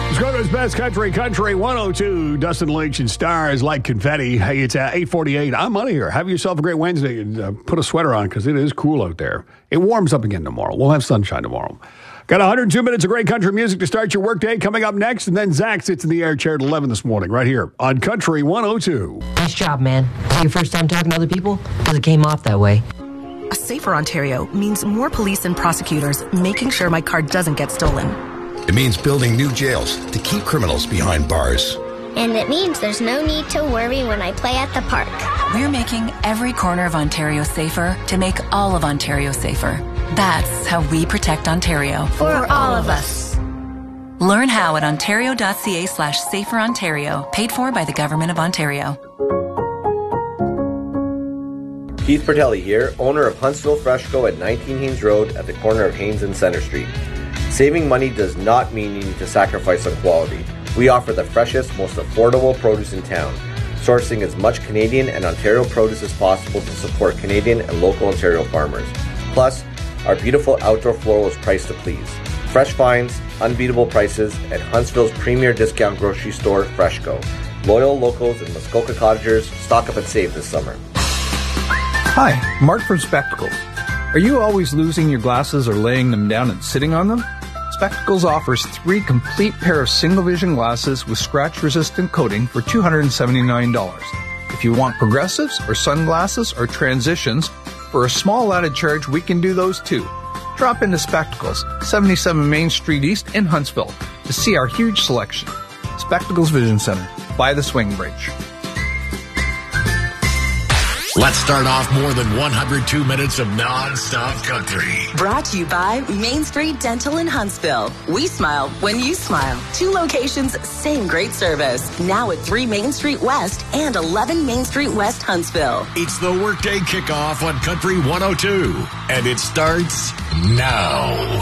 Let's go to his best country 102. Dustin Lynch and Stars Like Confetti. Hey, it's 8:48. I'm out of here. Have yourself a great Wednesday and put a sweater on because it is cool out there. It warms up again tomorrow. We'll have sunshine tomorrow. Got 102 minutes of great country music to start your workday coming up next, and then Zach sits in the air chair at 11 this morning right here on Country 102. Nice job, man. Is it your first time talking to other people? Because it came off that way. A safer Ontario means more police and prosecutors making sure my car doesn't get stolen. It means building new jails to keep criminals behind bars. And it means there's no need to worry when I play at the park. We're making every corner of Ontario safer to make all of Ontario safer. That's how we protect Ontario. For all of us. Learn how at ontario.ca/saferontario, paid for by the Government of Ontario. Keith Bertelli here, owner of Huntsville Fresh Go at 19 Haynes Road at the corner of Haynes and Center Street. Saving money does not mean you need to sacrifice on quality. We offer the freshest, most affordable produce in town, sourcing as much Canadian and Ontario produce as possible to support Canadian and local Ontario farmers. Plus, our beautiful outdoor floral is priced to please. Fresh finds, unbeatable prices at Huntsville's premier discount grocery store, Fresh Go. Loyal locals and Muskoka cottagers, stock up and save this summer. Hi, Mark from Spectacles. Are you always losing your glasses or laying them down and sitting on them? Spectacles offers 3 complete pair of single vision glasses with scratch-resistant coating for $279. If you want progressives or sunglasses or transitions, for a small added charge, we can do those too. Drop into Spectacles, 77 Main Street East in Huntsville, to see our huge selection. Spectacles Vision Center, by the Swing Bridge. Let's start off more than 102 minutes of non-stop country. Brought to you by Main Street Dental in Huntsville. We smile when you smile. 2 locations, same great service. Now at 3 Main Street West and 11 Main Street West, Huntsville. It's the workday kickoff on Country 102, and it starts now.